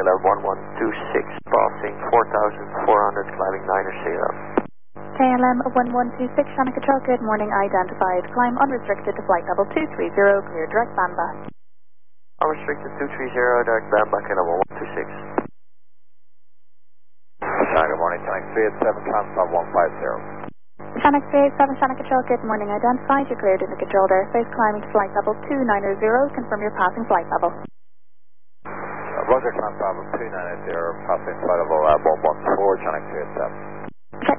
KLM 1126, passing 4,400, climbing 9er CLM. KLM 1126, Shannon Control, good morning, identified. Climb unrestricted to flight level 230, clear direct Bamba. Unrestricted 230, direct Bamba, KLM 1126. Good morning, Shannon 387, Transcom 150. Shannon 387, Shannon Control, good morning, identified. You're cleared in the controlled airspace, climbing to flight level 290, confirm your passing flight level. Roger, Transcom 290, passing flight level 114, Shannon 387.